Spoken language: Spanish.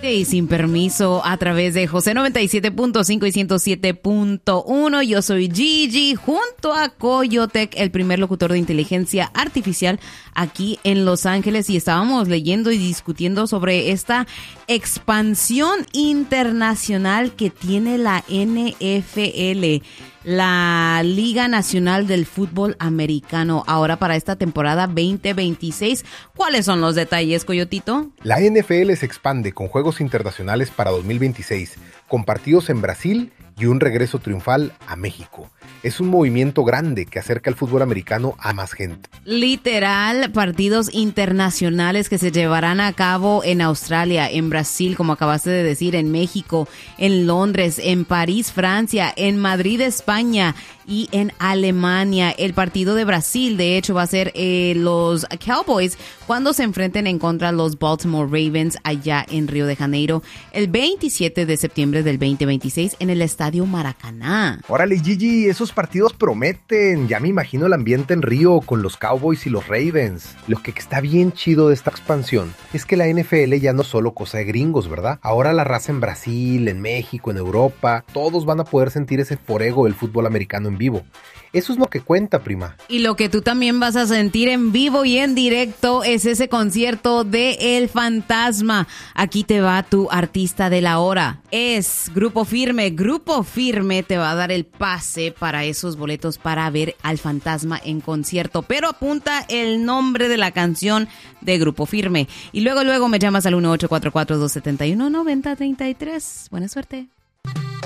Y sin permiso a través de José 97.5 y 107.1. Yo soy Gigi junto a Coyotec, el primer locutor de inteligencia artificial aquí en Los Ángeles, y estábamos leyendo y discutiendo sobre esta expansión internacional que tiene la NFL, la Liga Nacional del Fútbol Americano, ahora para esta temporada 2026. ¿Cuáles son los detalles, Coyotito? La NFL se expande con juegos internacionales para 2026, con partidos en Brasil y un regreso triunfal a México. Es un movimiento grande que acerca el fútbol americano a más gente. Literal, partidos internacionales que se llevarán a cabo en Australia, en Brasil, como acabaste de decir, en México, en Londres, en París, Francia, en Madrid, España y en Alemania. El partido de Brasil, de hecho, va a ser los Cowboys cuando se enfrenten en contra de los Baltimore Ravens allá en Río de Janeiro el 27 de septiembre del 2026 en el Estadio Maracaná. Órale, Gigi, esos partidos prometen. Ya me imagino el ambiente en Río con los Cowboys y los Ravens. Lo que está bien chido de esta expansión es que la NFL ya no es solo cosa de gringos, ¿verdad? Ahora la raza en Brasil, en México, en Europa, todos van a poder sentir ese forego del fútbol americano en vivo. Eso es lo que cuenta, prima. Y lo que tú también vas a sentir en vivo y en directo es ese concierto de El Fantasma. Aquí te va tu artista de la hora. Es Grupo Firme. Grupo Firme te va a dar el pase para esos boletos para ver al Fantasma en concierto. Pero apunta el nombre de la canción de Grupo Firme. Y luego me llamas al 1844-271-9033. Buena suerte.